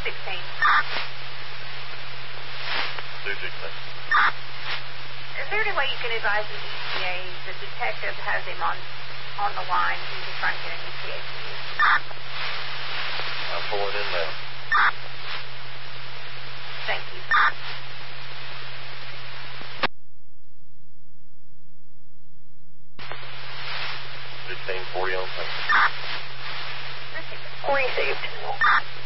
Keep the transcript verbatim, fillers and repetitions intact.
sixteen. two sixteen. Is there any way you can advise the E T A? The detective has him on on the line. He's just trying to get an E T A to you. I'm pulling in now. Thank you. fifteen forty on thing. Received.